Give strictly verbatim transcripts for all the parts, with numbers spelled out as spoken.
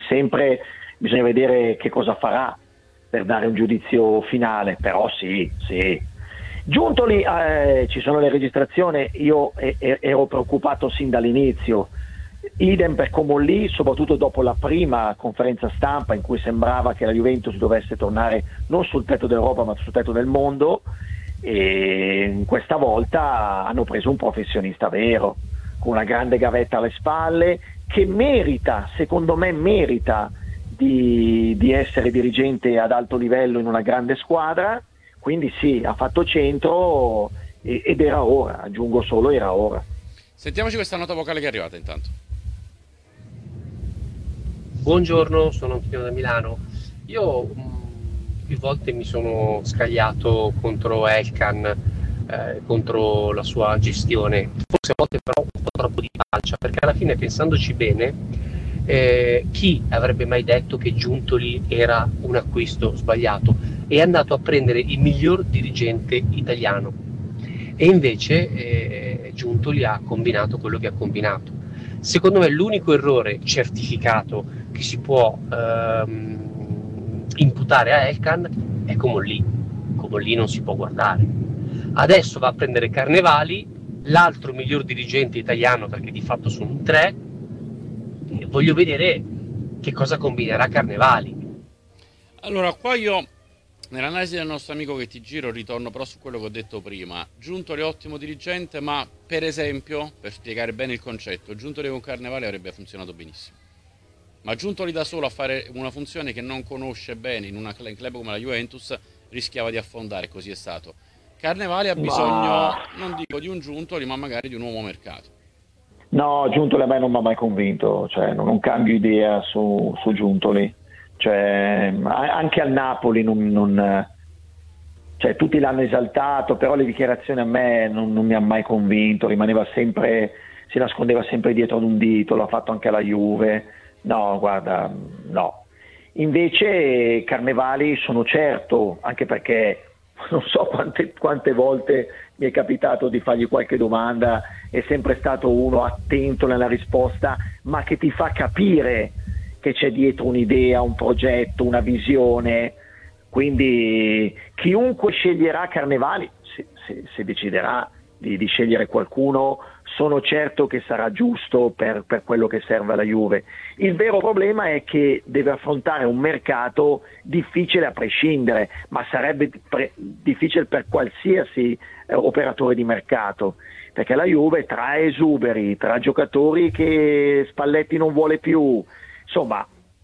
sempre bisogna vedere che cosa farà per dare un giudizio finale, però sì, sì. Giuntoli, eh, ci sono le registrazioni, io e- e- ero preoccupato sin dall'inizio, idem per Comolli, soprattutto dopo la prima conferenza stampa in cui sembrava che la Juventus dovesse tornare non sul tetto d'Europa ma sul tetto del mondo, e questa volta hanno preso un professionista vero, con una grande gavetta alle spalle, che merita, secondo me merita di, di essere dirigente ad alto livello in una grande squadra. Quindi sì, ha fatto centro e- ed era ora, aggiungo solo era ora. Sentiamoci questa nota vocale che è arrivata intanto. Buongiorno, sono Antonio da Milano. Io mh, più volte mi sono scagliato contro Elkan, eh, contro la sua gestione, forse a volte però un po' troppo di pancia, perché alla fine pensandoci bene, eh, chi avrebbe mai detto che Giuntoli era un acquisto sbagliato? È andato a prendere il miglior dirigente italiano e invece eh, Giuntoli ha combinato quello che ha combinato. Secondo me l'unico errore certificato che si può ehm, imputare a Elkan è Comolli. Comolli non si può guardare. Adesso va a prendere Carnevali, l'altro miglior dirigente italiano, perché di fatto sono in tre, e voglio vedere che cosa combinerà Carnevali. Allora, qua io, nell'analisi del nostro amico che ti giro, ritorno però su quello che ho detto prima. Giuntoli è ottimo dirigente, ma per esempio, per spiegare bene il concetto, Giuntoli con Carnevali avrebbe funzionato benissimo. Ma Giuntoli da solo a fare una funzione che non conosce bene in una cl- in club come la Juventus rischiava di affondare, così è stato. Carnevali ha bisogno, Ma non dico di un Giuntoli, ma magari di un uomo mercato. no, Giuntoli a me non mi ha mai convinto, cioè non, non cambio idea su, su Giuntoli, cioè, a- anche al Napoli non, non- cioè, tutti l'hanno esaltato, però le dichiarazioni a me non, non mi ha mai convinto, rimaneva sempre, si nascondeva sempre dietro ad un dito, l'ha fatto anche alla Juve, no, guarda, no. Invece Carnevali sono certo, anche perché non so quante, quante volte mi è capitato di fargli qualche domanda, è sempre stato uno attento nella risposta, ma che ti fa capire che c'è dietro un'idea, un progetto, una visione. Quindi chiunque sceglierà Carnevali, se, se- se deciderà di, di scegliere qualcuno, sono certo che sarà giusto per, per quello che serve alla Juve. Il vero problema è che deve affrontare un mercato difficile a prescindere, ma sarebbe pre- difficile per qualsiasi eh, operatore di mercato, perché la Juve tra esuberi, tra giocatori che Spalletti non vuole più, insomma,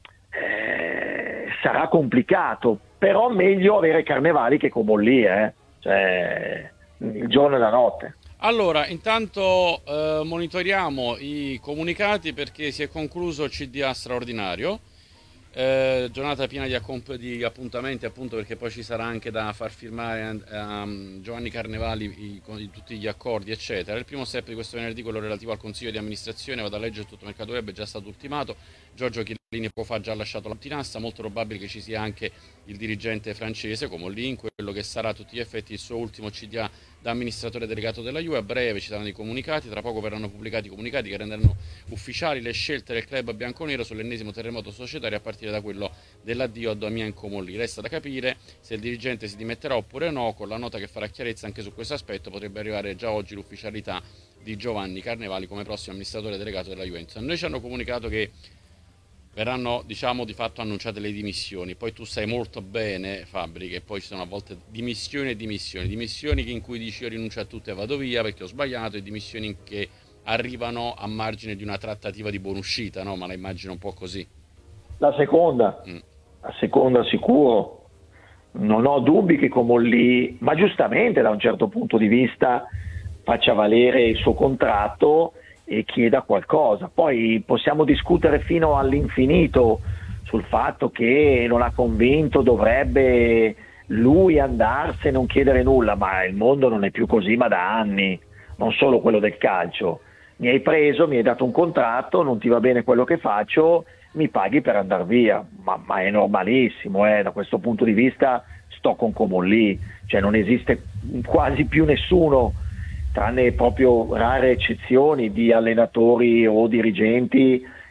eh, sarà complicato, però meglio avere Carnevali che Comolli, eh? Cioè, il giorno e la notte. Allora, intanto eh, monitoriamo i comunicati perché si è concluso il C D A straordinario. Eh, giornata piena di, accomp- di appuntamenti, appunto, perché poi ci sarà anche da far firmare a, a Giovanni Carnevali i- con i- tutti gli accordi, eccetera. Il primo step di questo venerdì, quello relativo al consiglio di amministrazione, vado a leggere tutto il mercato web, è già stato ultimato. Giorgio Chiellini poco fa ha già lasciato la tinassa, molto probabile che ci sia anche il dirigente francese, come lì, in quello che sarà a tutti gli effetti il suo ultimo C D A da amministratore delegato della Juve. A breve ci saranno i comunicati, tra poco verranno pubblicati i comunicati che renderanno ufficiali le scelte del club bianconero sull'ennesimo terremoto societario a partire da quello dell'addio a Damien Comolli. Resta da capire se il dirigente si dimetterà oppure no. Con la nota che farà chiarezza anche su questo aspetto potrebbe arrivare già oggi l'ufficialità di Giovanni Carnevali come prossimo amministratore delegato della Juventus. A noi ci hanno comunicato che verranno, diciamo, di fatto annunciate le dimissioni. Poi tu sai molto bene, Fabri, che poi ci sono a volte dimissioni e dimissioni. Dimissioni in cui dici io rinuncio a tutto e vado via perché ho sbagliato, e dimissioni che arrivano a margine di una trattativa di buonuscita, no? Ma la immagino un po' così. La seconda, Mm. la seconda sicuro. Non ho dubbi che Comolli, ma giustamente da un certo punto di vista, faccia valere il suo contratto e chieda qualcosa. Poi possiamo discutere fino all'infinito sul fatto che non ha convinto, dovrebbe lui andarsene, non chiedere nulla, ma il mondo non è più così, ma da anni, non solo quello del calcio. Mi hai preso, mi hai dato un contratto, non ti va bene quello che faccio, mi paghi per andare via, ma, ma è normalissimo, eh? Da questo punto di vista sto con Comolli, cioè non esiste quasi più nessuno, tranne proprio rare eccezioni di allenatori o dirigenti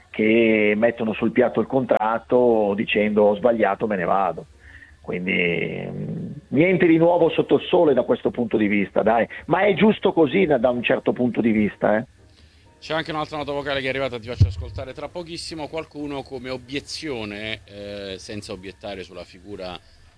che mettono sul piatto il contratto dicendo ho sbagliato, me ne vado. Quindi mh, niente di nuovo sotto il sole da questo punto di vista, dai, ma è giusto così da, da un certo punto di vista. Eh. C'è anche un'altra nota vocale che è arrivata, ti faccio ascoltare tra pochissimo. Qualcuno come obiezione, eh, senza obiettare sulla figura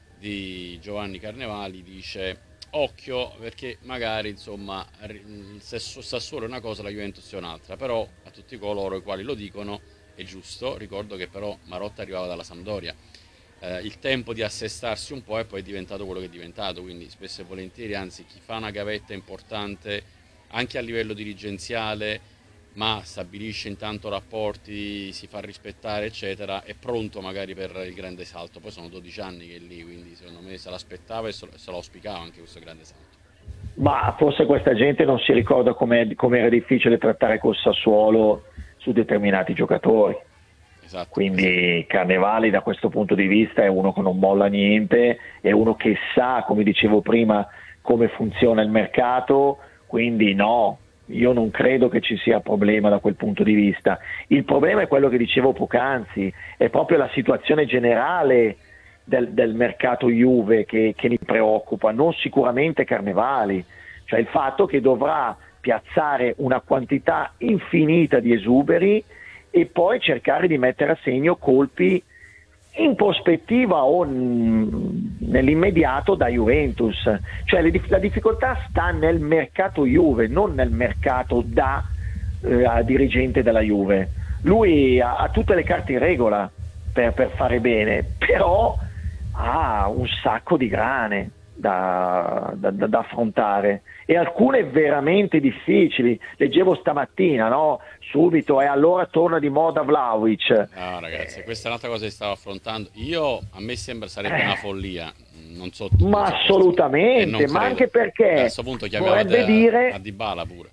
di Giovanni Carnevali, dice occhio perché magari insomma il Sassuolo è una cosa, la Juventus è un'altra, però a tutti coloro i quali lo dicono è giusto. Ricordo che però Marotta arrivava dalla Sampdoria, eh, il tempo di assestarsi un po' e poi è diventato quello che è diventato, quindi spesso e volentieri, anzi chi fa una gavetta importante anche a livello dirigenziale ma stabilisce intanto rapporti, si fa rispettare eccetera, è pronto magari per il grande salto. Poi sono dodici anni che è lì, quindi secondo me se l'aspettava e se lo auspicava anche questo grande salto. Ma forse questa gente non si ricorda come era difficile trattare col Sassuolo su determinati giocatori. Esatto, quindi esatto. Carnevali da questo punto di vista è uno che non molla niente, è uno che sa, come dicevo prima, come funziona il mercato, quindi no, io non credo che ci sia problema da quel punto di vista. Il problema è quello che dicevo poc'anzi, è proprio la situazione generale del, del mercato Juve che, che mi preoccupa, non sicuramente Carnevali, cioè il fatto che dovrà piazzare una quantità infinita di esuberi e poi cercare di mettere a segno colpi in prospettiva o nell'immediato da Juventus. Cioè le, la difficoltà sta nel mercato Juve, non nel mercato da eh, dirigente della Juve. Lui ha, ha tutte le carte in regola per, per fare bene, però ha un sacco di grane da, da, da, da affrontare e alcune veramente difficili. Leggevo stamattina, no? Subito, e allora torna di moda Vlahovic. No ragazzi, questa è un'altra cosa che stavo affrontando. Io, a me sembra sarebbe eh. una follia, non so tu, ma non so assolutamente, ma anche perché a questo punto chiamavate dire... a Dybala pure.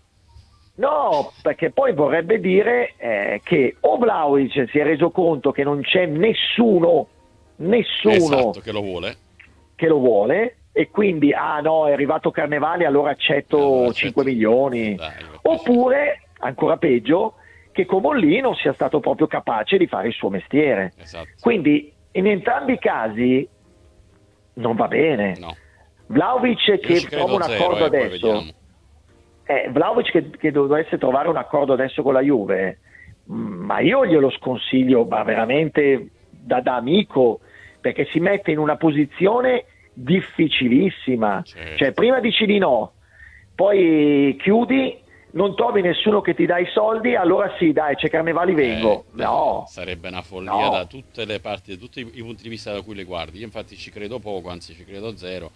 No, perché poi vorrebbe dire eh, che o Vlahovic si è reso conto che non c'è nessuno, nessuno esatto, che lo vuole, che lo vuole, e quindi ah no, è arrivato Carnevali, allora accetto, allora accetto. cinque milioni. Dai, oppure, ancora peggio, che Comolli non sia stato proprio capace di fare il suo mestiere. Esatto. Quindi in entrambi i casi non va bene. No. Vlahovic che trova un accordo eh, adesso, eh, Vlahovic che, che dovesse trovare un accordo adesso con la Juve, ma io glielo sconsiglio, ma veramente da, da amico, perché si mette in una posizione difficilissima. Certo. Cioè prima dici di no, poi chiudi, non trovi nessuno che ti dà i soldi, allora sì dai c'è Carnevali, vengo. Eh, no, sarebbe una follia no. Da tutte le parti, da tutti i punti di vista da cui le guardi. Io infatti ci credo poco, anzi ci credo zero,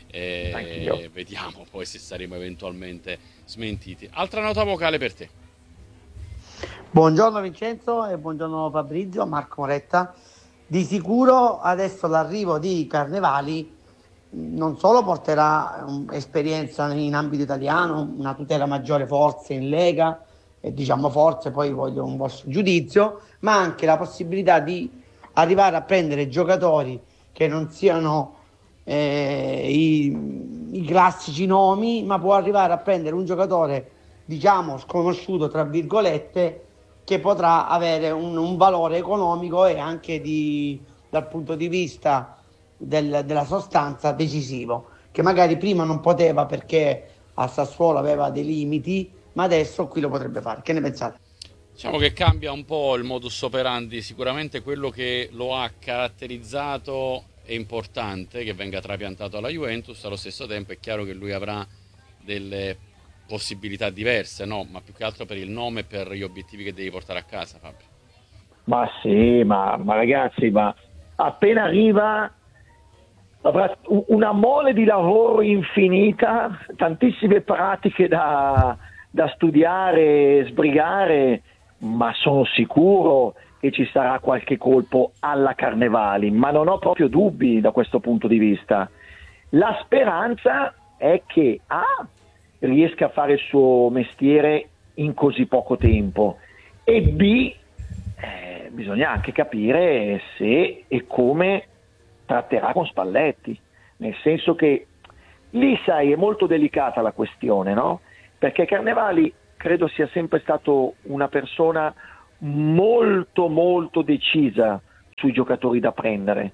e vediamo poi se saremo eventualmente smentiti. Altra nota vocale per te. Buongiorno Vincenzo e buongiorno Fabrizio, Marco Moretta. Di sicuro adesso l'arrivo di Carnevali non solo porterà um, esperienza in ambito italiano, una tutela maggiore forse in Lega, e diciamo forse poi voglio un vostro giudizio, ma anche la possibilità di arrivare a prendere giocatori che non siano eh, i, i classici nomi, ma può arrivare a prendere un giocatore diciamo sconosciuto tra virgolette, che potrà avere un, un valore economico e anche di, dal punto di vista del, della sostanza decisivo, che magari prima non poteva perché a Sassuolo aveva dei limiti, ma adesso qui lo potrebbe fare. Che ne pensate? Diciamo che cambia un po' il modus operandi, sicuramente quello che lo ha caratterizzato è importante che venga trapiantato alla Juventus, allo stesso tempo è chiaro che lui avrà delle possibilità diverse, no? Ma più che altro per il nome e per gli obiettivi che devi portare a casa, Fabio. Ma sì, ma, ma ragazzi, ma appena arriva avrà una mole di lavoro infinita, tantissime pratiche da, da studiare, sbrigare, ma sono sicuro che ci sarà qualche colpo alla Carnevali, ma non ho proprio dubbi da questo punto di vista. La speranza è che A, riesca a fare il suo mestiere in così poco tempo, e B, eh, bisogna anche capire se e come tratterà con Spalletti, nel senso che lì, sai, è molto delicata la questione, no? Perché Carnevali credo sia sempre stato una persona molto molto decisa sui giocatori da prendere.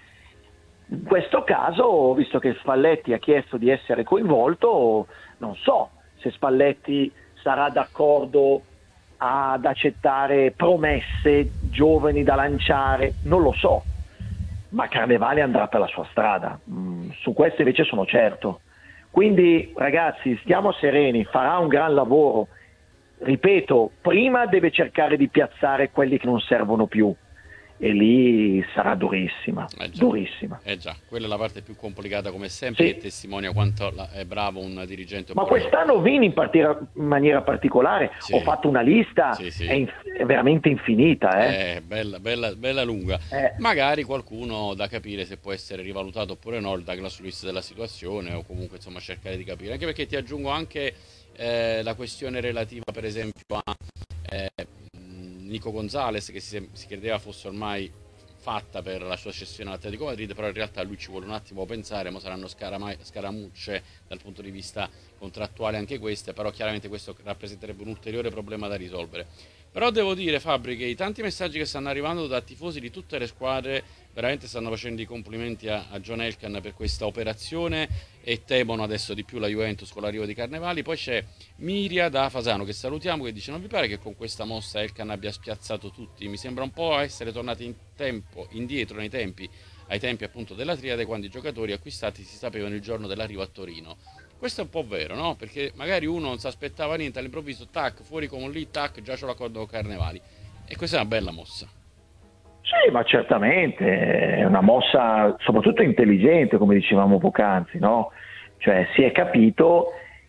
In questo caso, visto che Spalletti ha chiesto di essere coinvolto, non so se Spalletti sarà d'accordo ad accettare promesse giovani da lanciare, non lo so, ma Carnevali andrà per la sua strada, mm, su questo invece sono certo. Quindi ragazzi, stiamo sereni, farà un gran lavoro, ripeto, prima deve cercare di piazzare quelli che non servono più, e lì sarà durissima, eh già, durissima. Eh già, quella è la parte più complicata come sempre, Sì. che testimonia quanto la- è bravo un dirigente. Ma oppure no. quest'anno Vini in, partira- in maniera particolare, Sì. ho fatto una lista, Sì, sì. È, inf- è veramente infinita. Eh. Eh, bella, bella, bella lunga. Eh. Magari qualcuno da capire se può essere rivalutato oppure no, il Douglas Luiz della situazione, o comunque insomma cercare di capire. Anche perché ti aggiungo anche eh, la questione relativa per esempio a eh, Nico Gonzalez, che si, si credeva fosse ormai fatta per la sua cessione all'Atletico Madrid, però in realtà lui ci vuole un attimo pensare, ma saranno scarama- scaramucce dal punto di vista contrattuale anche queste, però chiaramente questo rappresenterebbe un ulteriore problema da risolvere. Però devo dire, Fabri, che i tanti messaggi che stanno arrivando da tifosi di tutte le squadre veramente stanno facendo i complimenti a, a John Elkann per questa operazione, e temono adesso di più la Juventus con l'arrivo di Carnevali. Poi c'è Miria da Fasano, che salutiamo, che dice: non vi pare che con questa mossa Elkann abbia spiazzato tutti? Mi sembra un po' essere tornati in tempo, indietro nei tempi, ai tempi appunto della triade, quando i giocatori acquistati si sapevano il giorno dell'arrivo a Torino. Questo è un po' vero, no? Perché magari uno non si aspettava niente, all'improvviso, tac, fuori come lì, tac, già c'ho l'accordo con Carnevali. E questa è una bella mossa. Sì, ma certamente è una mossa soprattutto intelligente, come dicevamo poc'anzi, no? Cioè si è capito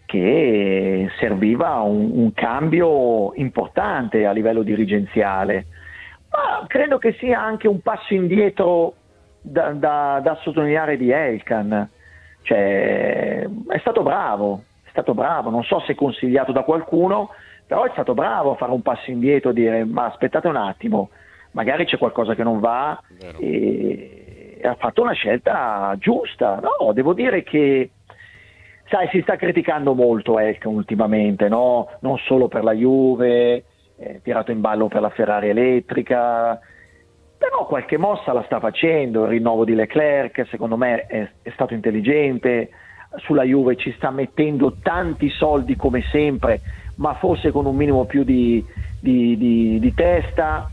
che serviva un, un cambio importante a livello dirigenziale, ma credo che sia anche un passo indietro da, da, da sottolineare di Elkann. Cioè, è stato bravo, è stato bravo, non so se consigliato da qualcuno, però è stato bravo a fare un passo indietro e dire: ma aspettate un attimo, magari c'è qualcosa che non va, e ha fatto una scelta giusta. No, devo dire che, sai, si sta criticando molto Elkann ultimamente, no? Non solo per la Juve, eh, tirato in ballo per la Ferrari elettrica, però qualche mossa la sta facendo. Il rinnovo di Leclerc secondo me è, è stato intelligente, sulla Juve ci sta mettendo tanti soldi come sempre, ma forse con un minimo più di, di, di, di testa.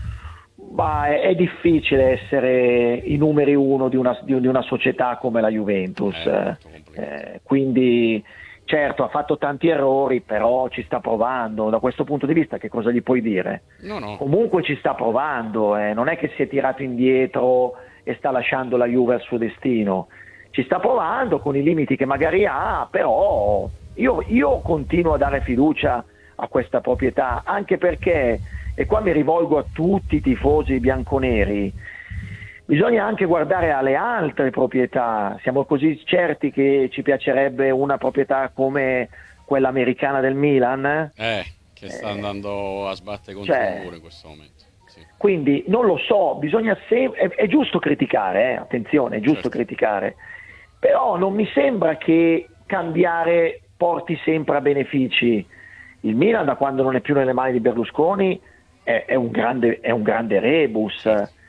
Ma è, è difficile essere i numeri uno di una, di, di una società come la Juventus, Eh, eh, quindi certo ha fatto tanti errori, però ci sta provando. Da questo punto di vista che cosa gli puoi dire? No, no. Comunque ci sta provando, eh. Non è che si è tirato indietro e sta lasciando la Juve al suo destino, ci sta provando con i limiti che magari ha, però io, io continuo a dare fiducia a questa proprietà, anche perché, e qua mi rivolgo a tutti i tifosi bianconeri, bisogna anche guardare alle altre proprietà. Siamo così certi che ci piacerebbe una proprietà come quella americana del Milan? Eh, che sta andando a sbattere contro cioè, il muro in questo momento. Sì. Quindi non lo so, bisogna sem- è, è giusto criticare, eh? Attenzione, è giusto Certo. criticare, però non mi sembra che cambiare porti sempre a benefici. Il Milan, da quando non è più nelle mani di Berlusconi, è, è, un, grande, è un grande rebus.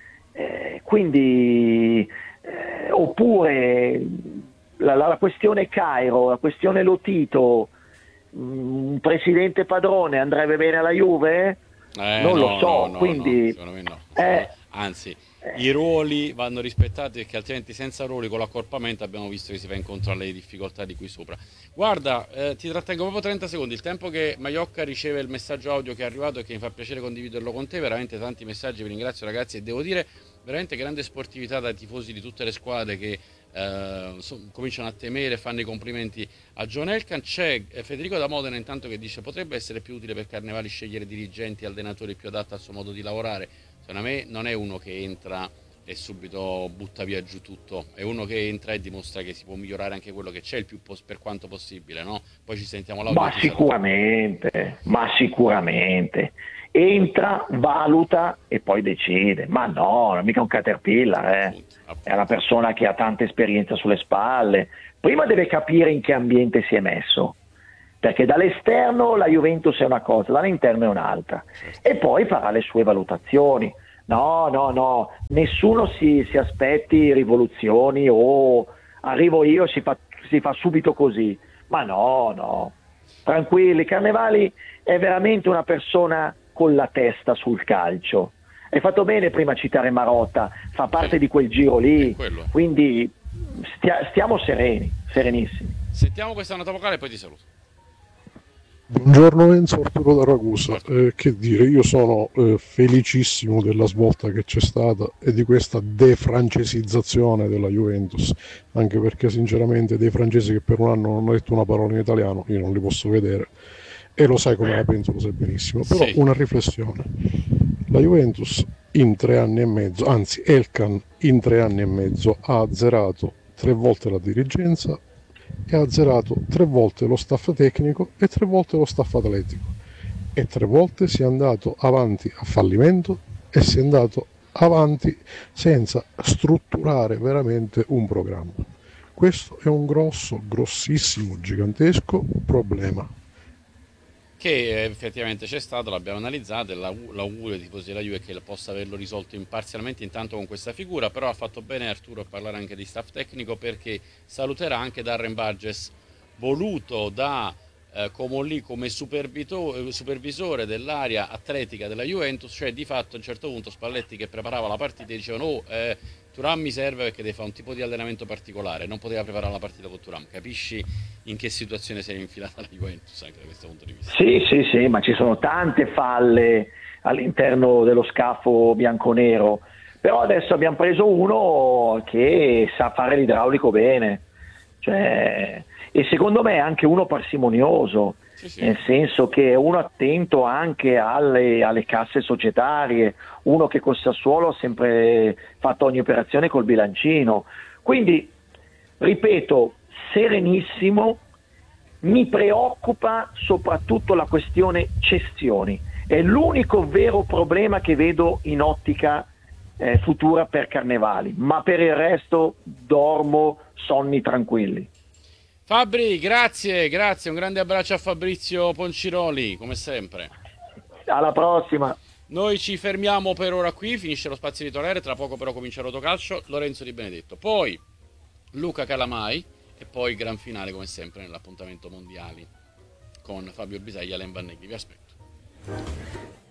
Eh, quindi eh, oppure la, la, la questione Cairo, la questione Lotito, un presidente padrone andrebbe bene alla Juve? Eh, non no, lo so, no, no, quindi no, secondo me no. eh, Anzi, i ruoli vanno rispettati, perché altrimenti senza ruoli con l'accorpamento abbiamo visto che si va incontro alle difficoltà di qui sopra. Guarda, eh, ti trattengo proprio trenta secondi, il tempo che Maiocca riceve il messaggio audio che è arrivato e che mi fa piacere condividerlo con te. Veramente tanti messaggi, vi ringrazio ragazzi, e devo dire veramente grande sportività dai tifosi di tutte le squadre che eh, so, cominciano a temere e fanno i complimenti a John Elkann. C'è eh, Federico da Modena intanto che dice: potrebbe essere più utile per Carnevali scegliere dirigenti e allenatori più adatti al suo modo di lavorare. Secondo me non è uno che entra e subito butta via giù tutto, è uno che entra e dimostra che si può migliorare anche quello che c'è il più pos- per quanto possibile, no? Poi ci sentiamo l'audio. ma sicuramente, ma sicuramente entra, valuta e poi decide. Ma no, non è mica un caterpillar, eh. Appunto, appunto. È una persona che ha tanta esperienza sulle spalle. Prima deve capire in che ambiente si è messo, perché dall'esterno la Juventus è una cosa, dall'interno è un'altra, e poi farà le sue valutazioni. No, no, no, nessuno si, si aspetti rivoluzioni o arrivo io e si fa, si fa subito così, ma no, no, tranquilli. Carnevali è veramente una persona con la testa sul calcio. Hai fatto bene prima a citare Marotta, fa parte di quel giro lì, quindi stia, stiamo sereni, serenissimi. Sentiamo questa nota vocale e poi ti saluto. Buongiorno Enzo, Arturo da Ragusa. Eh, che dire, io sono eh, felicissimo della svolta che c'è stata e di questa defrancesizzazione della Juventus, anche perché sinceramente dei francesi che per un anno non hanno detto una parola in italiano io non li posso vedere, e lo sai come la penso, lo sai benissimo. Però sì, una riflessione: la Juventus in tre anni e mezzo, anzi Elkan in tre anni e mezzo ha azzerato tre volte la dirigenza e ha azzerato tre volte lo staff tecnico e tre volte lo staff atletico, e tre volte si è andato avanti a fallimento e si è andato avanti senza strutturare veramente un programma. Questo è un grosso, grossissimo, gigantesco problema che effettivamente c'è stato, l'abbiamo analizzato, e l'augurio dei tifosi della Juve è che possa averlo risolto imparzialmente intanto con questa figura. Però ha fatto bene Arturo a parlare anche di staff tecnico, perché saluterà anche Darren Burgess, voluto da eh, Comolli come supervisore dell'area atletica della Juventus, cioè di fatto a un certo punto Spalletti, che preparava la partita, dicevano oh, eh, Thuram mi serve perché deve fare un tipo di allenamento particolare, non poteva preparare la partita con Thuram. Capisci in che situazione si è infilata la Juventus anche da questo punto di vista? Sì, sì, sì, ma ci sono tante falle all'interno dello scafo bianconero, però adesso abbiamo preso uno che sa fare l'idraulico bene, cioè, e secondo me è anche uno parsimonioso, sì, sì, nel senso che è uno attento anche alle, alle casse societarie, uno che col Sassuolo ha sempre fatto ogni operazione col bilancino, quindi ripeto, serenissimo. Mi preoccupa soprattutto la questione cessioni, è l'unico vero problema che vedo in ottica eh, futura per Carnevali, ma per il resto dormo sonni tranquilli. Fabri, grazie, grazie, un grande abbraccio a Fabrizio Ponciroli, come sempre. Alla prossima. Noi ci fermiamo per ora qui, finisce lo spazio editoriale, tra poco però comincia Rotocalcio, Lorenzo Di Benedetto, poi Luca Calamai e poi il gran finale come sempre nell'appuntamento mondiali con Fabio Bisaglia e Alen Banneghi. Vi aspetto.